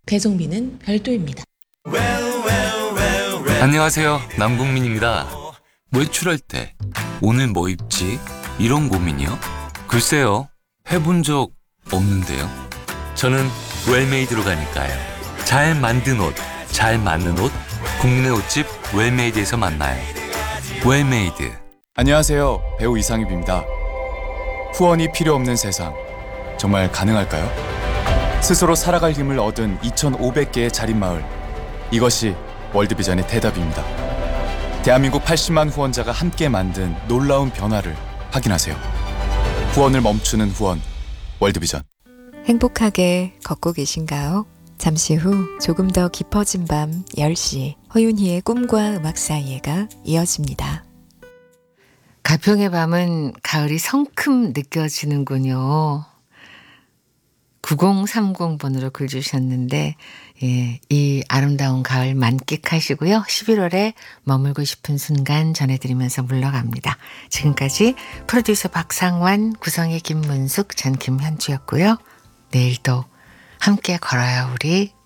배송비는 별도입니다. 안녕하세요. 남궁민입니다. 외출할 때 오늘 뭐 입지? 이런 고민이요? 글쎄요. 해본 적 없는데요. 저는 웰메이드로 가니까요. 잘 만든 옷, 잘 맞는 옷, 국내 옷집 웰메이드에서 만나요. 웰메이드. 안녕하세요. 배우 이상엽입니다. 후원이 필요 없는 세상, 정말 가능할까요? 스스로 살아갈 힘을 얻은 2,500개의 자립마을, 이것이 월드비전의 대답입니다. 대한민국 80만 후원자가 함께 만든 놀라운 변화를 확인하세요. 후원을 멈추는 후원, 월드비전. 행복하게 걷고 계신가요? 잠시 후 조금 더 깊어진 밤 10시 허윤희의 꿈과 음악 사이에가 이어집니다. 가평의 밤은 가을이 성큼 느껴지는군요. 9030번으로 글 주셨는데 이 아름다운 가을 만끽하시고요. 11월에 머물고 싶은 순간 전해드리면서 물러갑니다. 지금까지 프로듀서 박상완, 구성의 김문숙, 전 김현주였고요. 내일 또 함께 걸어요 우리.